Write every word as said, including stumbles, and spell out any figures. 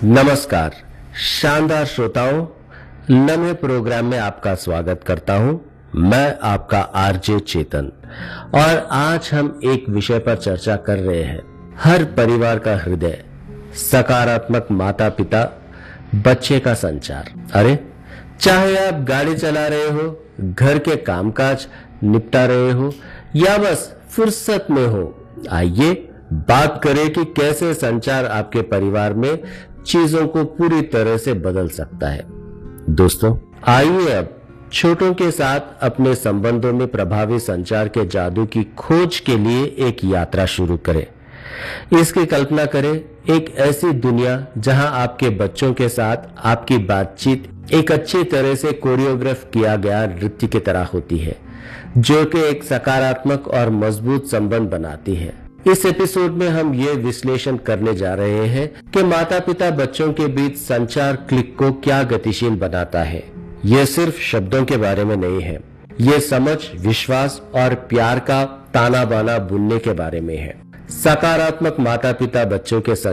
नमस्कार शानदार श्रोताओं, नए प्रोग्राम में आपका स्वागत करता हूं। मैं आपका आरजे चेतन और आज हम एक विषय पर चर्चा कर रहे हैं। हर परिवार का हृदय, सकारात्मक माता पिता बच्चे का संचार। अरे, चाहे आप गाड़ी चला रहे हो, घर के कामकाज निपटा रहे हो या बस फुर्सत में हो, आइए बात करें कि कैसे संचार आपके परिवार में चीजों को पूरी तरह से बदल सकता है। दोस्तों, आइए अब छोटों के साथ अपने संबंधों में प्रभावी संचार के जादू की खोज के लिए एक यात्रा शुरू करें। इसकी कल्पना करें, एक ऐसी दुनिया जहां आपके बच्चों के साथ आपकी बातचीत एक अच्छी तरह से कोरियोग्राफ किया गया नृत्य की तरह होती है, जो कि एक सकारात्मक और मजबूत संबंध बनाती है। इस एपिसोड में हम ये विश्लेषण करने जा रहे हैं कि माता पिता बच्चों के बीच संचार क्लिक को क्या गतिशील बनाता है। ये सिर्फ शब्दों के बारे में नहीं है, ये समझ, विश्वास और प्यार का ताना बाना बुनने के बारे में है। सकारात्मक माता पिता बच्चों के